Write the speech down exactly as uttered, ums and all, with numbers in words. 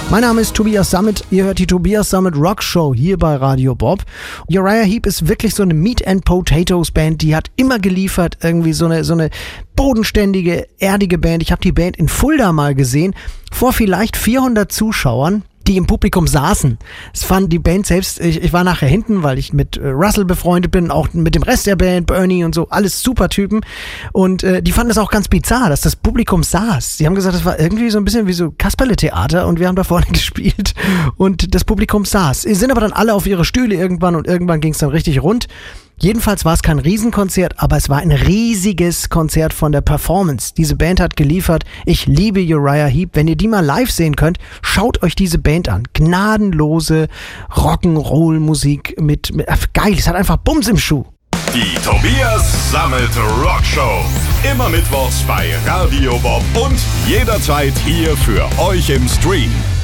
Mein Name ist Tobias Sammet, ihr hört die Tobias Sammet Rock Show hier bei Radio Bob. Uriah Heep ist wirklich so eine Meat and Potatoes Band, die hat immer geliefert, irgendwie so eine, so eine bodenständige, erdige Band. Ich habe die Band in Fulda mal gesehen, vor vielleicht vierhundert Zuschauern, die im Publikum saßen. Es fand die Band selbst, ich, ich war nachher hinten, weil ich mit äh, Russell befreundet bin, auch mit dem Rest der Band, Bernie und so, alles super Typen. Und äh, die fanden es auch ganz bizarr, dass das Publikum saß. Sie haben gesagt, das war irgendwie so ein bisschen wie so Kasperle-Theater und wir haben da vorne gespielt und das Publikum saß. Sie sind aber dann alle auf ihre Stühle irgendwann und irgendwann ging es dann richtig rund. Jedenfalls war es kein Riesenkonzert, aber es war ein riesiges Konzert von der Performance. Diese Band hat geliefert. Ich liebe Uriah Heep. Wenn ihr die mal live sehen könnt, schaut euch diese Band an. Gnadenlose Rock'n'Roll-Musik mit, mit... Geil, es hat einfach Bums im Schuh. Die Tobias Sammet Rock Show. Immer mittwochs bei Radio Bob und jederzeit hier für euch im Stream.